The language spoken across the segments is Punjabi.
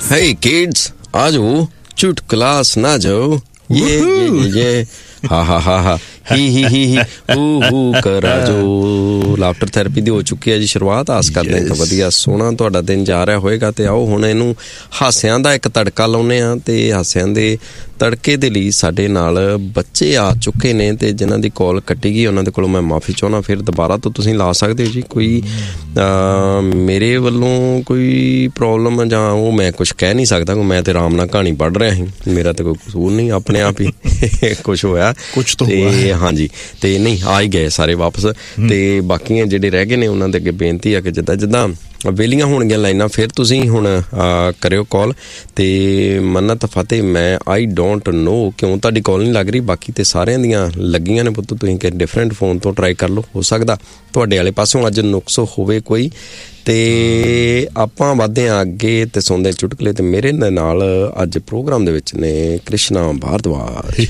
Hey kids, आ जाओ, चुटकुला सुना जाओ. ये हा हा हा हा ही हू करा जो. ਲਾਫਟਰ ਥੈਰੇਪੀ ਦੀ ਹੋ ਚੁੱਕੀ ਹੈ ਜੀ ਸ਼ੁਰੂਆਤ. ਆਸ ਕਰਦੇ ਹਾਂ ਵਧੀਆ ਸੋਹਣਾ ਤੁਹਾਡਾ ਦਿਨ ਜਾ ਰਿਹਾ ਹੋਏਗਾ. ਤੇ ਆਓ ਹੁਣ ਇਹਨੂੰ ਹਾਸਿਆਂ ਦਾ ਇੱਕ ਤੜਕਾ ਲਾਉਂਦੇ ਹਾਂ. ਤੇ ਹਾਸਿਆਂ ਦੇ ਤੜਕੇ ਦੇ ਲਈ ਸਾਡੇ ਨਾਲ ਬੱਚੇ ਆ ਚੁੱਕੇ ਨੇ ਤੇ ਜਿਨ੍ਹਾਂ ਦੀ ਕਾਲ ਕੱਟੀ ਗਈ ਉਹਨਾਂ ਦੇ ਕੋਲੋਂ ਮੈਂ ਮਾਫੀ ਚਾਹੁੰਦਾ. ਫਿਰ ਦੁਬਾਰਾ ਤੋਂ ਤੁਸੀਂ ਲਾ ਸਕਦੇ ਹੋ ਜੀ. ਕੋਈ ਮੇਰੇ ਵੱਲੋਂ ਕੋਈ ਪ੍ਰੋਬਲਮ ਜਾਂ ਉਹ ਮੈਂ ਕੁਛ ਕਹਿ ਨਹੀਂ ਸਕਦਾ. ਮੈਂ ਤੇ ਆਰਾਮ ਨਾਲ ਕਹਾਣੀ ਪੜ੍ਹ ਰਿਹਾ ਸੀ. ਮੇਰਾ ਤਾਂ ਕੋਈ ਕਸੂਰ ਨਹੀਂ, ਆਪਣੇ ਆਪ ਹੀ ਕੁਛ ਹੋਇਆ ਕੁਛ ਤੇ ਹਾਂਜੀ. ਤੇ ਨਹੀਂ ਆ ਹੀ ਗਏ ਸਾਰੇ ਵਾਪਸ. ਤੇ ਬਾਕੀਆਂ ਜਿਹੜੇ ਰਹਿ ਗਏ ਨੇ ਉਹਨਾਂ ਦੇ ਅੱਗੇ ਬੇਨਤੀ ਆ ਕਿ ਜਿੱਦਾਂ ਵੇਲੀਆਂ ਹੋਣਗੀਆਂ ਲਾਈਨਾਂ ਫਿਰ ਤੁਸੀਂ ਹੁਣ ਕਰਿਓ ਕਾਲ. ਤੇ ਮੰਨਤ ਫਤਿਹ ਮੈਂ ਆਈ ਡੋਂਟ ਨੋ ਕਿਉਂ ਤੁਹਾਡੀ ਕਾਲ ਨਹੀਂ ਲੱਗ ਰਹੀ. ਬਾਕੀ ਤੇ ਸਾਰਿਆਂ ਦੀਆਂ ਲੱਗੀਆਂ ਨੇ ਪੁੱਤ. ਤੁਸੀਂ ਕਿ ਡਿਫਰੈਂਟ ਫੋਨ ਤੋਂ ਟਰਾਈ ਕਰ ਲਓ. ਹੋ ਸਕਦਾ ਤੁਹਾਡੇ ਵਾਲੇ ਪਾਸੋਂ ਅੱਜ ਨੁਕਸ ਹੋਵੇ ਕੋਈ. ਤੇ ਆਪਾਂ ਵੱਧਦੇ ਹਾਂ ਅੱਗੇ ਤੇ ਸੁਣਦੇ ਚੁਟਕਲੇ. ਤੇ ਮੇਰੇ ਨਾਲ ਅੱਜ ਪ੍ਰੋਗਰਾਮ ਦੇ ਵਿੱਚ ਨੇ ਕ੍ਰਿਸ਼ਨਾ ਭਾਰਦਵਾਜ.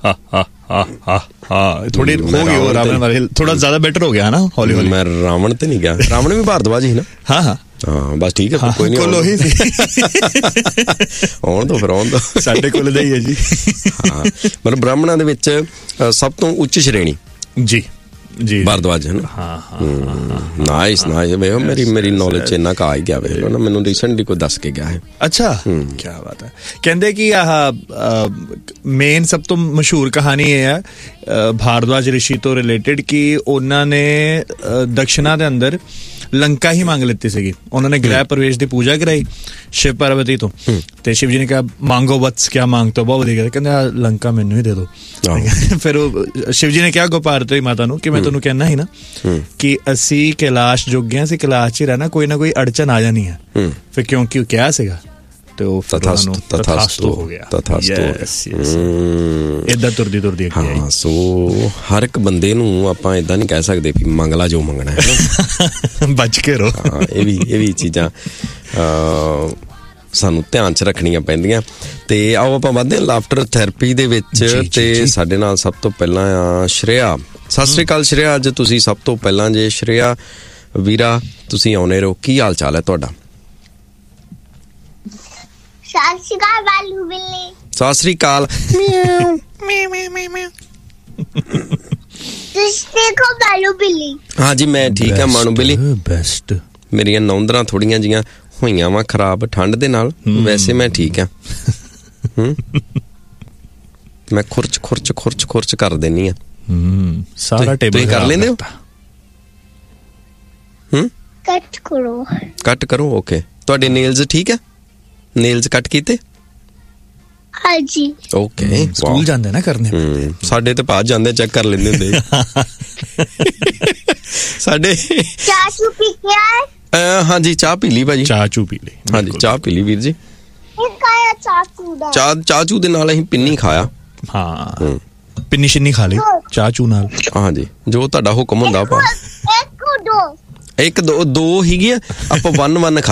ਥੋੜੀ ਹੋ ਗਈ ਉਹ ਰਾਵਣ ਵਾਲੇ, ਥੋੜਾ ਜ਼ਿਆਦਾ ਬੈਟਰ ਹੋ ਗਿਆ ਨਾ ਹੌਲੀ ਹੌਲੀ. ਮੈਂ ਰਾਵਣ ਤੇ ਨਹੀਂ ਗਿਆ. ਰਾਵਣ ਵੀ ਭਾਰਦਵਾਜ ਹੀ ਨਾ. ਹਾਂ ਬਸ ਠੀਕ ਹੈ. ਕੋਈ ਨਹੀਂ ਆਉਣ ਦੋ ਫਿਰ ਆਉਣ ਦੋ. ਸਾਡੇ ਕੋਲ ਦਾ ਹੀ ਹੈ ਜੀ. ਹਾਂ ਮਤਲਬ ਬ੍ਰਾਹਮਣਾਂ ਦੇ ਵਿੱਚ ਸਭ ਤੋਂ ਉੱਚ ਸ਼੍ਰੇਣੀ ਜੀ ਜੀ ਭਾਰਦਵਾਜ ਹੈ ਨਾ. Nice nice. ਮੇਰੀ ਨੌਲੇਜ ਚ ਇੰਨਾ ਕੁ ਆ ਹੀ ਗਿਆ ਵੇਖ ਲਓ ਨਾ. ਮੈਨੂੰ ਰੀਸੈਂਟਲੀ ਕੋਈ ਦੱਸ ਕੇ ਗਿਆ ਹੈ. ਅੱਛਾ ਕੀ ਬਾਤ ਹੈ. ਕਹਿੰਦੇ ਕਿ ਆਹ ਮੇਨ ਸਭ ਤੋਂ ਮਸ਼ਹੂਰ ਕਹਾਣੀ ਇਹ ਹੈ ਭਾਰਦਵਾਜ ਰਿਸ਼ੀ ਤੋਂ ਰਿਲੇਟਡ ਕਿ ਉਹਨਾਂ ਨੇ ਦਕਸ਼ਨਾ ਦੇ ਅੰਦਰ ਲੰਕਾ ਹੀ ਮੰਗ ਲਿੱਤੀ ਸੀਗੀ. ਉਹਨਾਂ ਨੇ ਗ੍ਰਹਿ ਪ੍ਰਵੇਸ਼ ਦੀ ਪੂਜਾ ਕਰਾਈ ਸ਼ਿਵ ਪਾਰਵਤੀ ਤੋਂ. ਤੇ ਸ਼ਿਵ ਜੀ ਨੇ ਕਿਹਾ ਮੰਗੋ ਵਤਸ ਕਿਆ ਮੰਗਤੇ ਹੋ. ਬਹੁਤ ਵਧੀਆ ਕਹਿੰਦੇ ਲੰਕਾ ਮੈਨੂੰ ਹੀ ਦੇ ਦਿਓ. ਫਿਰ ਉਹ ਸ਼ਿਵ ਜੀ ਨੇ ਕਿਹਾ ਗੋਪਾਰਵਤੀ ਮਾਤਾ ਨੂੰ ਕਿ ਮੈਂ ਤੁਹਾਨੂੰ ਕਹਿਣਾ ਸੀ ਨਾ ਕਿ ਅਸੀਂ ਕੈਲਾਸ਼ ਜੋਗੇ ਹਾਂ, ਅਸੀਂ ਕੈਲਾਸ਼ 'ਚ ਹੀ ਰਹਿਣਾ, ਕੋਈ ਨਾ ਕੋਈ ਅੜਚਨ ਆ ਜਾਣੀ ਹੈ. ਫਿਰ ਕਿਉਂਕਿ ਉਹ ਕਿਹਾ ਸੀਗਾ ਤੇ ਉਹ ਤਥਾਸਤੂ ਹੋ ਗਿਆ. ਏਦਾਂ ਤੁਰਦੀ ਤੁਰਦੀ ਅੱਗੇ ਆਈ. ਸੋ ਹਰ ਇੱਕ ਬੰਦੇ ਨੂੰ ਆਪਾਂ ਏਦਾਂ ਨਹੀਂ ਕਹਿ ਸਕਦੇ ਵੀ ਮੰਗਲਾ ਜੋ ਮੰਗਣਾ ਹੈ. ਬਚ ਕੇ ਰਹੋ. ਇਹ ਵੀ ਚੀਜ਼ਾਂ ਸਾਨੂੰ ਧਿਆਨ 'ਚ ਰੱਖਣੀਆਂ ਪੈਂਦੀਆਂ. ਤੇ ਆਓ ਆਪਾਂ ਵੱਧਦੇ ਹਾਂ ਲਾਫਟਰ ਥੈਰੇਪੀ ਦੇ ਵਿੱਚ. ਤੇ ਸਾਡੇ ਨਾਲ ਸਭ ਤੋਂ ਪਹਿਲਾਂ ਆ ਸ਼੍ਰੇਆ. ਸਤਿ ਸ੍ਰੀ ਅਕਾਲ ਸ਼੍ਰੇਆ. ਅੱਜ ਤੁਸੀਂ ਸਭ ਤੋਂ ਪਹਿਲਾਂ ਜੇ ਸ਼੍ਰੇਆ ਵੀਰਾ ਤੁਸੀਂ ਆਉਣੇ ਰਹੋ. ਕੀ ਹਾਲ ਚਾਲ ਹੈ ਤੁਹਾਡਾ? ਸਤਿ ਸ਼੍ਰੀ ਅਕਾਲ ਬਾਲੂ ਬਿੱਲੀ. ਸਤਿ ਸ੍ਰੀ ਅਕਾਲ. ਤੁਸੀਂ ਦੇਖੋ ਬਾਲੂ ਬਿੱਲੀ. ਹਾਂਜੀ ਮੈਂ ਠੀਕ ਹਾਂ ਮਾਨੂ ਬਿੱਲੀ. ਬੈਸਟ. ਮੇਰੀਆਂ ਨੌਂਦਰਾਂ ਥੋੜੀਆਂ ਜੀਆਂ ਹੋਈਆਂ ਵਾ ਖਰਾਬ ਠੰਡ ਦੇ ਨਾਲ. ਵੈਸੇ ਮੈਂ ਠੀਕ ਆ. ਮੈਂ ਖੁਰਚ ਕਰ ਦੇਣੀ ਆ. ਸਾਰਾ ਟੇਬਲ ਕਰ ਲੈਂਦੇ ਹੋ? ਕੱਟ ਕਰੋ. ਓਕੇ. ਤੁਹਾਡੇ ਨੇਲਸ ਠੀਕ ਆ? ਨੇਲਸ ਕੱਟ ਕੀਤੇ? ਹਾਂਜੀ. ਓਕੇ. ਸਕੂਲ ਜਾਂਦੇ ਨਾ ਕਰਨੇ. ਸਾਡੇ ਤੇ ਭੱਜ ਜਾਂਦੇ ਚੈੱਕ ਕਰ ਲੈਂਦੇ ਹੁੰਦੇ. ਸਾਡੇ ਚਾਚੂ ਪੀ ਕੇ ਆਏ? ਹਾਂਜੀ ਚਾਹ ਪੀ ਲਈ ਭਾਜੀ. ਚਾਚੂ ਪੀ ਲਈ. ਹਾਂਜੀ ਚਾਹ ਪੀ ਲਈ ਵੀਰ ਜੀ. ਚਾਚੂ ਦੇ ਨਾਲ ਅਸੀਂ ਪਿੰਨੀ ਖਾਇਆ. ਹਾਂ ਪਿੰਨੀ ਸ਼ਿੰਨੀ ਖਾ ਲਈ ਚਾਚੂ ਨਾਲ. ਹਾਂਜੀ ਜੋ ਤੁਹਾਡਾ ਹੁਕਮ ਹੁੰਦਾ. ਇੱਕ ਦੋ ਹੀਗੀਆਂ ਆਪਾਂ 1-1